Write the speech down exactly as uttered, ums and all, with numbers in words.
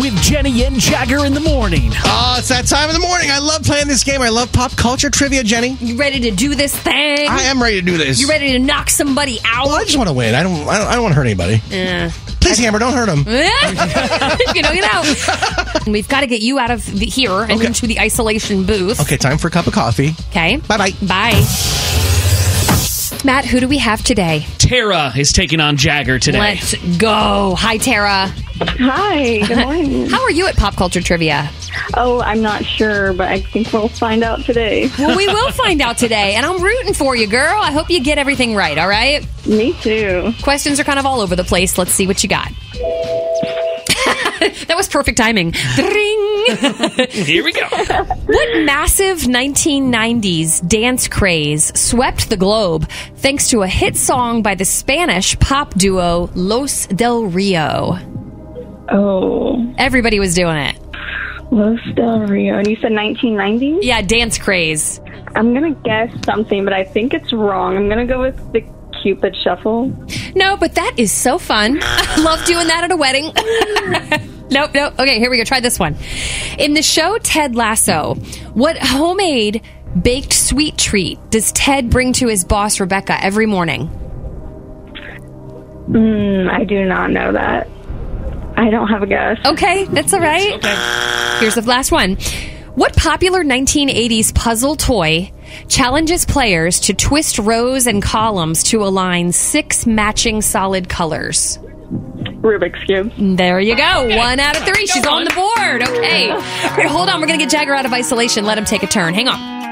with Jenny and Jagger in the morning. Oh, it's that time of the morning. I love playing this game. I love pop culture trivia, Jenny. You ready to do this thing? I am ready to do this. You ready to knock somebody out? Well, I just want to win. I don't. I don't, I don't want to hurt anybody. Uh, Please, Hammer, don't hurt him. you know, get out. We've got to get you out of the, here and Okay. into the isolation booth. Okay, time for a cup of coffee. Okay. Bye-bye. Bye. Matt, who do we have today? Tara is taking on Jagger today. Let's go. Hi, Tara. Hi, good morning. How are you at Pop Culture Trivia? Oh, I'm not sure, but I think we'll find out today. Well, we will find out today, and I'm rooting for you, girl. I hope you get everything right, all right? Me too. Questions are kind of all over the place. Let's see what you got. That was perfect timing. Dring. Here we go. What massive nineteen nineties dance craze swept the globe thanks to a hit song by the Spanish pop duo Los Del Rio? Oh, Everybody was doing it. Los Del Rio. And you said nineteen ninety? Yeah, dance craze. I'm going to guess something, but I think it's wrong. I'm going to go with the Cupid Shuffle. No, but that is so fun. I love doing that at a wedding. Nope, nope. Okay, here we go. Try this one. In the show Ted Lasso, what homemade baked sweet treat does Ted bring to his boss, Rebecca, every morning? Mm, I do not know that. I don't have a guess. Okay, that's all right. Okay. Here's the last one. What popular nineteen eighties puzzle toy challenges players to twist rows and columns to align six matching solid colors? Rubik's Cube. There you go. One out of three. She's on the board. Okay. All right, hold on. We're going to get Jagger out of isolation. Let him take a turn. Hang on.